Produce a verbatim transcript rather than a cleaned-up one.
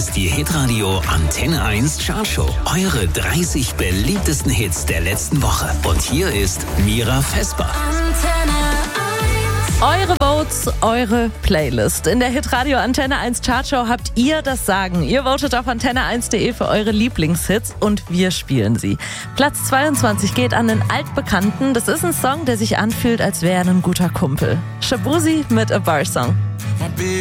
ist die Hitradio Antenne eins Chartshow. Eure dreißig beliebtesten Hits der letzten Woche. Und hier ist Mira Vesper. Eure Votes, eure Playlist. In der Hitradio Antenne eins Chartshow habt ihr das Sagen. Ihr votet auf antenne eins punkt de für eure Lieblingshits und wir spielen sie. Platz zweiundzwanzig geht an den Altbekannten. Das ist ein Song, der sich anfühlt, als wäre er ein guter Kumpel. Shaboozey mit A Bar Song.